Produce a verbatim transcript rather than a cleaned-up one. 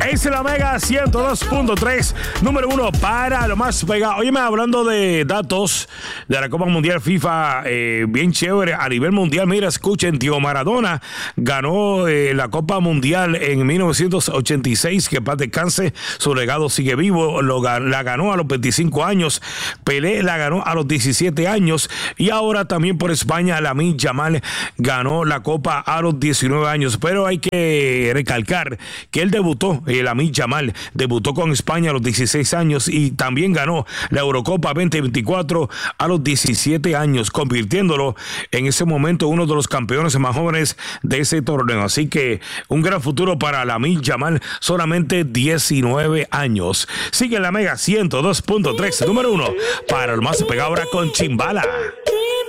Es la Mega ciento dos punto tres, número uno para lo más pegado. Oye, hablando de datos de la Copa Mundial FIFA, eh, bien chévere a nivel mundial. Mira, escuchen, Diego Maradona ganó eh, la Copa Mundial en mil novecientos ochenta y seis, que paz descanse, su legado sigue vivo. Lo, la ganó a los veinticinco años, Pelé la ganó a los diecisiete años, y ahora también por España, Lamine Yamal ganó la Copa a los diecinueve años. Pero hay que recalcar que él debutó. El Lamine Yamal debutó con España a los dieciséis años y también ganó la Eurocopa veinte veinticuatro a los diecisiete años, convirtiéndolo en ese momento uno de los campeones más jóvenes de ese torneo. Así que un gran futuro para Lamine Yamal, solamente diecinueve años. Sigue en la Mega ciento dos punto tres, número uno para el más pegado ahora con Chimbala.